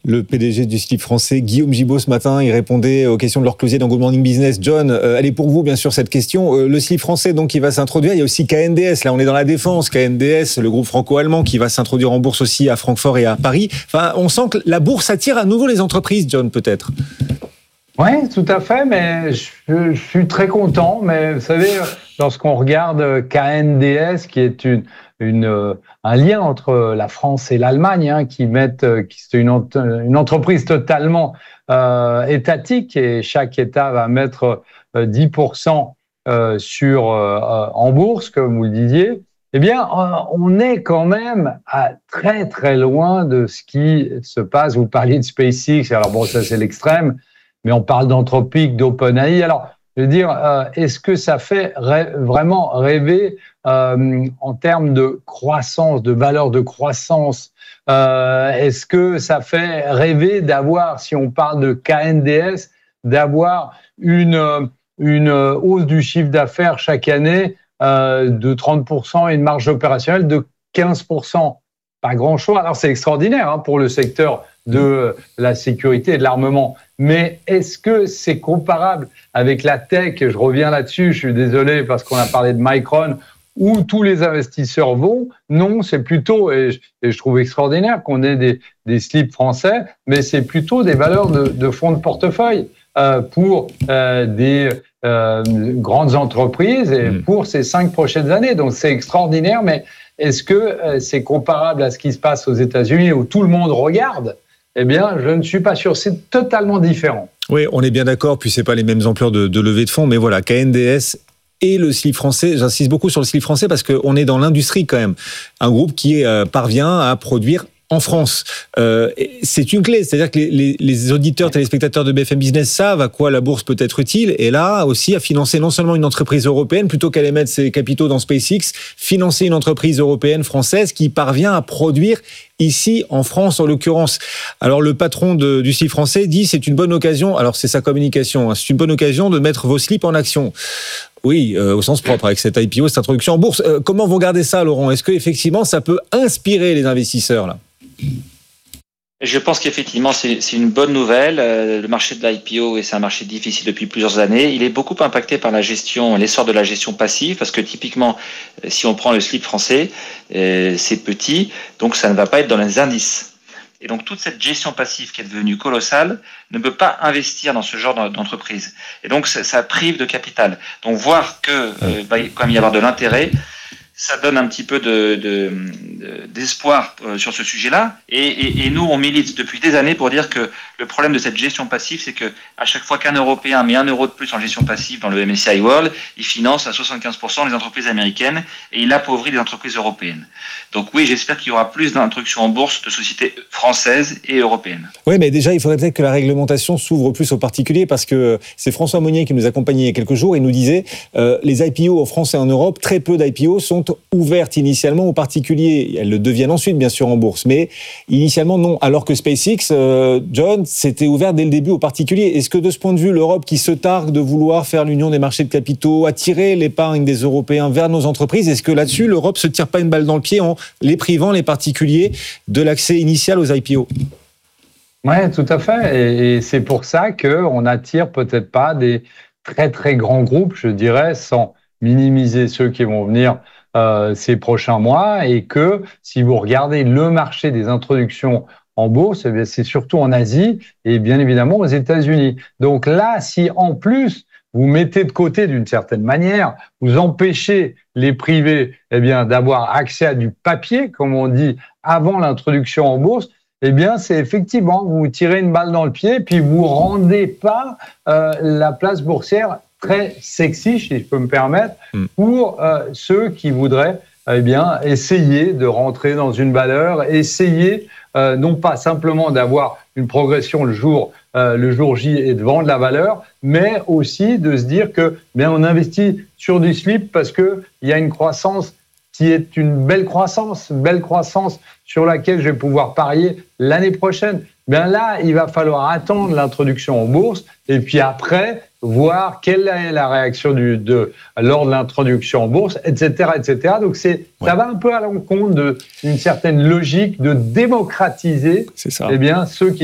Le PDG du slip français, Guillaume Gibault, ce matin, il répondait aux questions de leur closier dans Good Morning Business. John, elle est pour vous, bien sûr, cette question. Le slip français, donc, qui va s'introduire. Il y a aussi KNDS. Là, on est dans la défense. KNDS, le groupe franco-allemand, qui va s'introduire en bourse aussi à Francfort et à Paris. Enfin, on sent que la bourse attire à nouveau les entreprises, John, peut-être. Oui, tout à fait, mais je suis très content. Mais vous savez, lorsqu'on regarde KNDS, qui est un lien entre la France et l'Allemagne, c'est une entreprise totalement étatique, et chaque État va mettre 10% en bourse, comme vous le disiez. Eh bien, on est quand même à très très loin de ce qui se passe. Vous parliez de SpaceX, alors bon, ça c'est l'extrême. Mais on parle d'Anthropic, d'OpenAI. Alors, je veux dire, est-ce que ça fait vraiment rêver en termes de croissance, de valeur de croissance? Est-ce que ça fait rêver d'avoir, si on parle de KNDS, d'avoir une hausse du chiffre d'affaires chaque année de 30% et une marge opérationnelle de 15%? Pas grand-chose. Alors, c'est extraordinaire pour le secteur de la sécurité et de l'armement. Mais est-ce que c'est comparable avec la tech? Je reviens là-dessus, je suis désolé parce qu'on a parlé de Micron, où tous les investisseurs vont. Non, c'est plutôt, et je trouve extraordinaire qu'on ait des slips français, mais c'est plutôt des valeurs de fonds de portefeuille pour des grandes entreprises et pour ces 5 prochaines années. Donc c'est extraordinaire, mais est-ce que c'est comparable à ce qui se passe aux États-Unis où tout le monde regarde? Eh bien, je ne suis pas sûr. C'est totalement différent. Oui, on est bien d'accord. Puis c'est pas les mêmes ampleurs de levée de fonds, mais voilà, KNDS et le slip français. J'insiste beaucoup sur le slip français parce qu'on est dans l'industrie quand même. Un groupe qui parvient à produire en France. C'est une clé, c'est-à-dire que les auditeurs, téléspectateurs de BFM Business savent à quoi la bourse peut être utile, et là aussi à financer non seulement une entreprise européenne, plutôt qu'aller mettre ses capitaux dans SpaceX, financer une entreprise européenne, française, qui parvient à produire ici en France en l'occurrence. Alors le patron du slip français dit c'est une bonne occasion, alors c'est sa communication, c'est une bonne occasion de mettre vos slips en action. Oui, au sens propre, avec cette IPO, cette introduction en bourse. Comment vous regardez ça, Laurent? Est-ce qu'effectivement ça peut inspirer les investisseurs là? Je pense qu'effectivement, c'est une bonne nouvelle. Le marché de l'IPO, et c'est un marché difficile depuis plusieurs années, il est beaucoup impacté par l'essor de la gestion passive, parce que typiquement, si on prend le slip français, c'est petit, donc ça ne va pas être dans les indices. Et donc toute cette gestion passive qui est devenue colossale ne peut pas investir dans ce genre d'entreprise. Et donc ça prive de capital. Donc voir que va quand même y avoir de l'intérêt, ça donne un petit peu d'espoir sur ce sujet-là. Et nous, on milite depuis des années pour dire que le problème de cette gestion passive, c'est que à chaque fois qu'un Européen met 1 euro de plus en gestion passive dans le MSCI World, il finance à 75% les entreprises américaines et il appauvrit les entreprises européennes. Donc oui, j'espère qu'il y aura plus d'introductions en bourse de sociétés françaises et européennes. Oui, mais déjà, il faudrait peut-être que la réglementation s'ouvre plus aux particuliers, parce que c'est François Monnier qui nous accompagnait il y a quelques jours et nous disait les IPO en France et en Europe, très peu d'IPO sont ouvertes initialement aux particuliers. Elles le deviennent ensuite, bien sûr, en bourse, mais initialement, non. Alors que SpaceX, John, c'était ouvert dès le début aux particuliers. Est-ce que de ce point de vue, l'Europe, qui se targue de vouloir faire l'union des marchés de capitaux, attirer l'épargne des Européens vers nos entreprises, est-ce que là-dessus, l'Europe se tire pas une balle dans le pied en les privant, les particuliers, de l'accès initial aux IPO? Oui, tout à fait. Et c'est pour ça qu'on n'attire peut-être pas des très, très grands groupes, je dirais, sans minimiser ceux qui vont venir ces prochains mois. Et que si vous regardez le marché des introductions en bourse, eh c'est surtout en Asie et bien évidemment aux États-Unis. Donc là, si en plus vous mettez de côté d'une certaine manière, vous empêchez les privés d'avoir accès à du papier, comme on dit, avant l'introduction en bourse, eh bien, c'est effectivement, vous tirez une balle dans le pied, puis vous rendez pas la place boursière très sexy, si je peux me permettre, pour ceux qui voudraient essayer de rentrer dans une valeur, essayer non pas simplement d'avoir une progression le jour J et de vendre la valeur, mais aussi de se dire que on investit sur du slip parce qu'il y a une croissance qui est une belle croissance sur laquelle je vais pouvoir parier l'année prochaine. Là, il va falloir attendre l'introduction en bourse et puis après, voir quelle est la réaction lors de l'introduction en bourse, etc., etc. Donc, ça va un peu à l'encontre d'une certaine logique de démocratiser ceux qui